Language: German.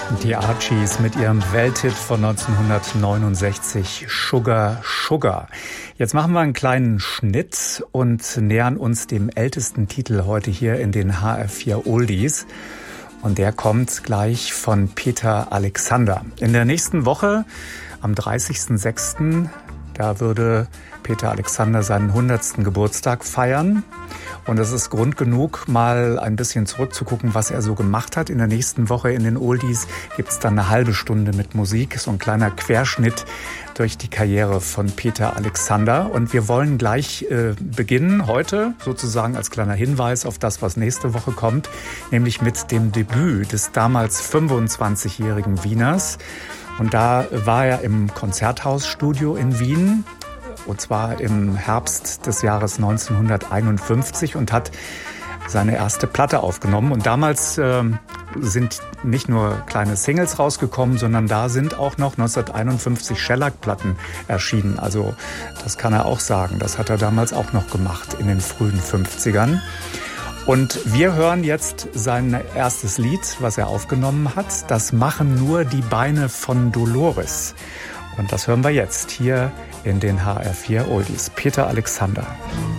Die Archies mit ihrem Welthit von 1969, Sugar, Sugar. Jetzt machen wir einen kleinen Schnitt und nähern uns dem ältesten Titel heute hier in den HR4 Oldies. Und der kommt gleich von Peter Alexander. In der nächsten Woche, am 30.06., da würde Peter Alexander seinen 100. Geburtstag feiern. Und es ist Grund genug, mal ein bisschen zurückzugucken, was er so gemacht hat. In der nächsten Woche in den Oldies gibt's dann eine halbe Stunde mit Musik, so ein kleiner Querschnitt durch die Karriere von Peter Alexander. Und wir wollen gleich beginnen, heute sozusagen als kleiner Hinweis auf das, was nächste Woche kommt, nämlich mit dem Debüt des damals 25-jährigen Wieners. Und da war er im Konzerthausstudio in Wien, und zwar im Herbst des Jahres 1951 und hat seine erste Platte aufgenommen. Und damals sind nicht nur kleine Singles rausgekommen, sondern da sind auch noch 1951 Shellac-Platten erschienen. Also das kann er auch sagen. Das hat er damals auch noch gemacht in den frühen 50ern. Und wir hören jetzt sein erstes Lied, was er aufgenommen hat. Das machen nur die Beine von Dolores. Und das hören wir jetzt hier in den HR4 Oldies. Peter Alexander.